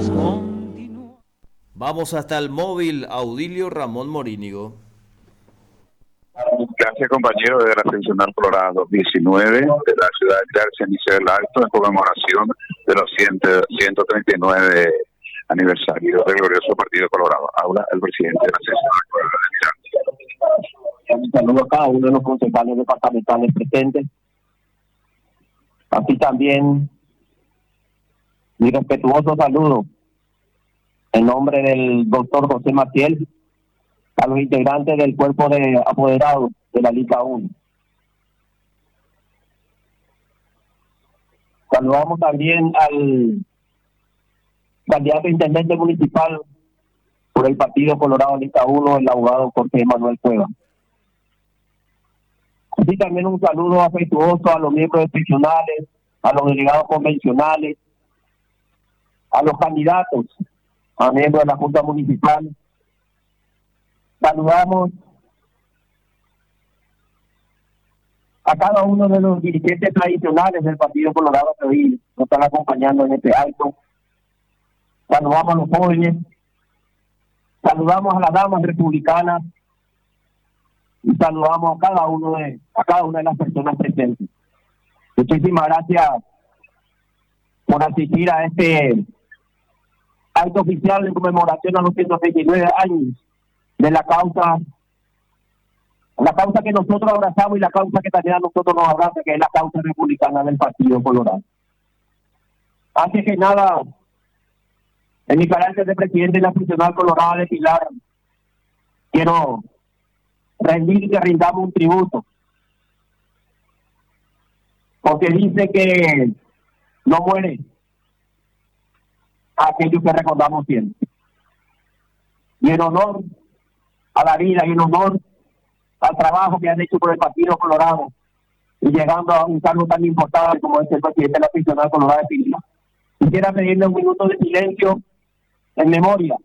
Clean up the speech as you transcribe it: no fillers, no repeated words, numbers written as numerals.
Vamos hasta el móvil, Audilio Ramón Morínigo. Gracias, compañero, de la seccional Colorado 2019 de la ciudad de García, inicio del acto en conmemoración de los 139 aniversario del glorioso Partido Colorado. Habla el presidente de la seccional Colorado. Un saludo a cada uno de los concejales departamentales presentes. Así también mi respetuoso saludo en nombre del doctor José Maciel a los integrantes del cuerpo de apoderados de la Liga 1. Saludamos también al candidato a intendente municipal por el Partido Colorado Liga 1, el abogado Jorge Manuel Cueva. Así también un saludo afectuoso a los miembros excepcionales, a los delegados convencionales, a los candidatos, a miembros de la Junta Municipal. Saludamos a cada uno de los dirigentes tradicionales del Partido Colorado que hoy nos están acompañando en este acto. Saludamos a los jóvenes, saludamos a las damas republicanas y saludamos a cada una de las personas presentes. Muchísimas gracias por asistir a este acto oficial de conmemoración a los 129 años de la causa que nosotros abrazamos y la causa que también a nosotros nos abraza, que es la causa republicana del Partido Colorado. Antes que nada, en mi carácter de presidente de la Seccional Colorado de Pilar, quiero rendir que rindamos un tributo, porque dice que no muere a aquellos que recordamos siempre. Y en honor a la vida y en honor al trabajo que han hecho por el Partido Colorado y llegando a un cargo tan importante como es el presidente de la Seccional Colorado de Pilar, quisiera pedirle un minuto de silencio en memoria